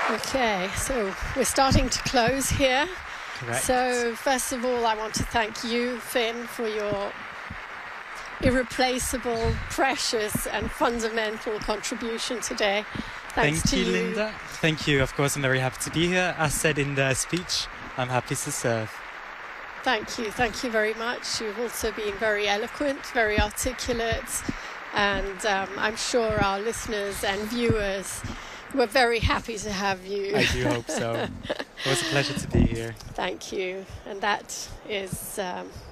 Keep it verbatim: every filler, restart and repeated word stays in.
Okay, so we're starting to close here. Correct. So first of all, I want to thank you, Finn, for your irreplaceable, precious and fundamental contribution today. Thanks Thank to you, you, Linda. Thank you. Of course, I'm very happy to be here. As said in the speech, I'm happy to serve. Thank you. Thank you very much. You've also been very eloquent, very articulate, and um, I'm sure our listeners and viewers were very happy to have you. I do hope so. It was a pleasure to be here. Thank you. And that is um,